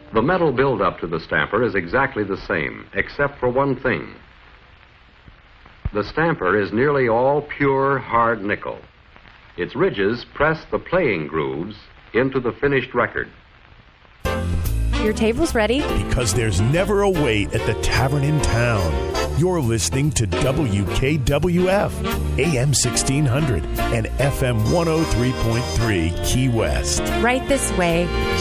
The metal buildup to the stamper is exactly the same, except for one thing. The stamper is nearly all pure, hard nickel. Its ridges press the playing grooves into the finished record. Your table's ready. Because there's never a wait at the tavern in town. You're listening to WKWF, AM 1600 and FM 103.3 Key West. Right this way.